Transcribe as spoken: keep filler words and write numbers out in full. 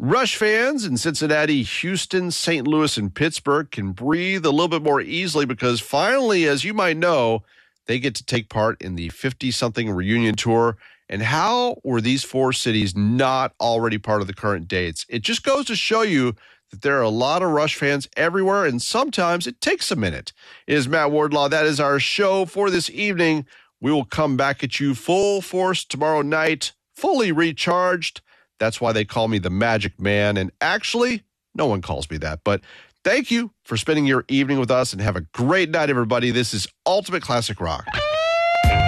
Rush fans in Cincinnati, Houston, Saint Louis, and Pittsburgh can breathe a little bit more easily because finally, as you might know, they get to take part in the fifty-something reunion tour. And how were these four cities not already part of the current dates? It just goes to show you that there are a lot of Rush fans everywhere, and sometimes it takes a minute. It is Matt Wardlaw. That is our show for this evening. We will come back at you full force tomorrow night, fully recharged. That's why they call me the Magic Man. And actually, no one calls me that. But thank you for spending your evening with us, and have a great night, everybody. This is Ultimate Classic Rock.